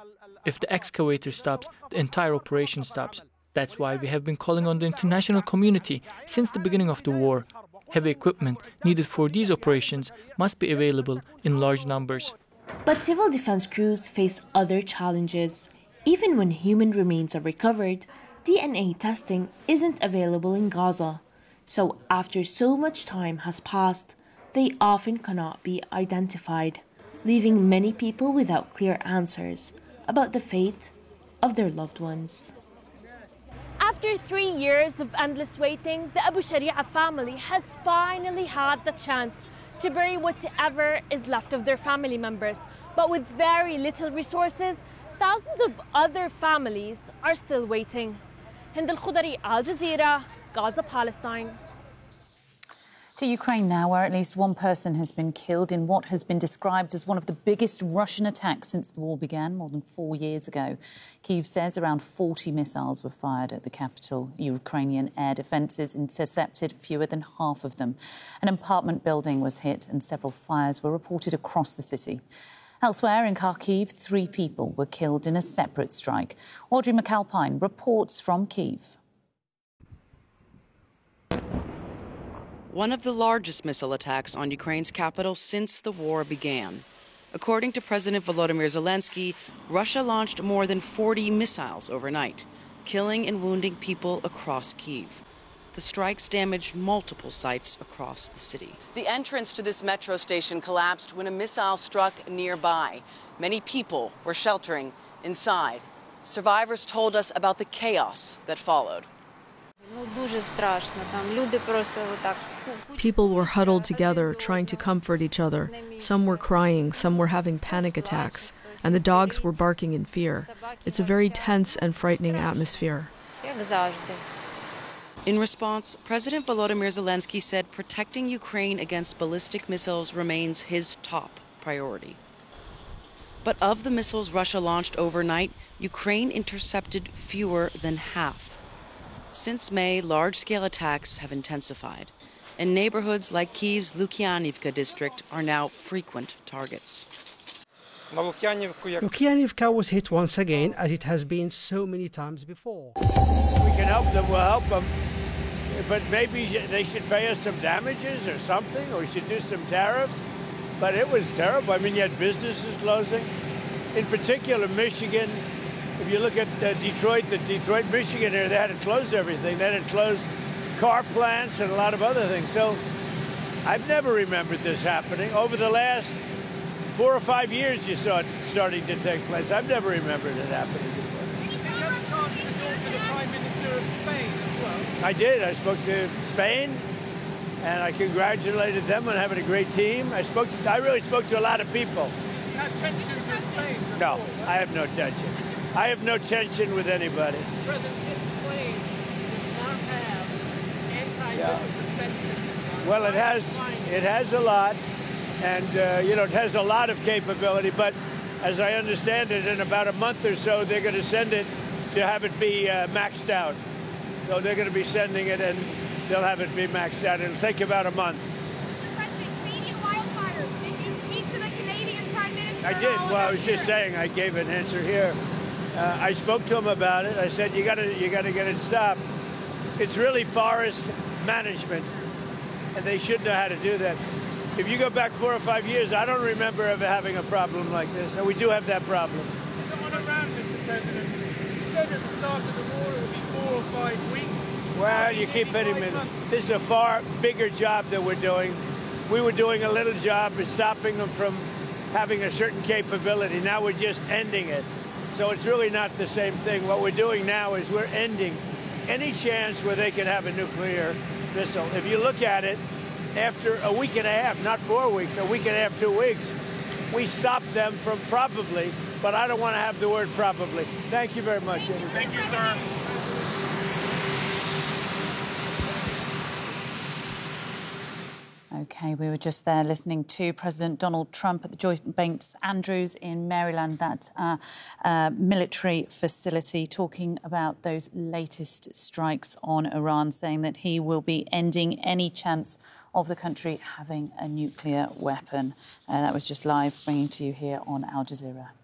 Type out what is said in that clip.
If the excavator stops, the entire operation stops. That's why we have been calling on the international community since the beginning of the war. Heavy equipment needed for these operations must be available in large numbers. But civil defense crews face other challenges. Even when human remains are recovered, DNA testing isn't available in Gaza. So after so much time has passed, they often cannot be identified, leaving many people without clear answers about the fate of their loved ones. After 3 years of endless waiting, the Abu Sharia family has finally had the chance to bury whatever is left of their family members. But with very little resources, thousands of other families are still waiting. Hind Al-Khudari, Al Jazeera, Gaza, Palestine. To Ukraine now, where at least one person has been killed in what has been described as one of the biggest Russian attacks since the war began more than 4 years ago. Kyiv says around 40 missiles were fired at the capital. Ukrainian air defences intercepted fewer than half of them. An apartment building was hit and several fires were reported across the city. Elsewhere in Kharkiv, 3 people were killed in a separate strike. Audrey McAlpine reports from Kyiv. One of the largest missile attacks on Ukraine's capital since the war began. According to President Volodymyr Zelensky, Russia launched more than 40 missiles overnight, killing and wounding people across Kyiv. The strikes damaged multiple sites across the city. The entrance to this metro station collapsed when a missile struck nearby. Many people were sheltering inside. Survivors told us about the chaos that followed. People were huddled together, trying to comfort each other. Some were crying, some were having panic attacks, and the dogs were barking in fear. It's a very tense and frightening atmosphere. In response, President Volodymyr Zelensky said protecting Ukraine against ballistic missiles remains his top priority. But of the missiles Russia launched overnight, Ukraine intercepted fewer than half. Since May, large-scale attacks have intensified, and neighborhoods like Kyiv's Lukyanivka district are now frequent targets. Lukyanivka was hit once again, as it has been so many times before. We can help them, we'll help them, but maybe they should pay us some damages or something, or we should do some tariffs. But it was terrible. I mean, you had businesses closing. In particular, Michigan. If you look at Detroit, Michigan area, they had to close everything. They had to close car plants and a lot of other things. So I've never remembered this happening. Over the last 4 or 5 years, you saw it starting to take place. I've never remembered it happening before. Did you have a chance to talk to the Prime Minister of Spain as well? I did. I spoke to Spain, and I congratulated them on having a great team. I really spoke to a lot of people. You have tensions with Spain? No, I have no tension. I have no tension with anybody. President, this plane does not have anti-missile defense systems. Well, it has a lot, and it has a lot of capability. But as I understand it, in about a month or so, they're going to send it to have it be maxed out. So they're going to be sending it, and they'll have it be maxed out. It'll take about a month. Mr. President, Canadian wildfires. Did you speak to the Canadian Prime Minister? I did. Well, I was just saying, I gave an answer here. I spoke to him about it. I said, you got to get it stopped. It's really forest management, and they should know how to do that. If you go back 4 or 5 years, I don't remember ever having a problem like this, and we do have that problem. Someone around, Mr. President, he said at the start of the war it would be 4 or 5 weeks. Well, you keep hitting me. This is a far bigger job that we're doing. We were doing a little job of stopping them from having a certain capability. Now we're just ending it. So it's really not the same thing. What we're doing now is we're ending any chance where they can have a nuclear missile. If you look at it, after a week and a half, not 4 weeks, a week and a half, 2 weeks, we stopped them from probably, but I don't want to have the word probably. Thank you very much. Thank you, sir. OK, we were just there listening to President Donald Trump at the Joint Base Andrews in Maryland, that military facility, talking about those latest strikes on Iran, saying that he will be ending any chance of the country having a nuclear weapon. That was just live, bringing to you here on Al Jazeera.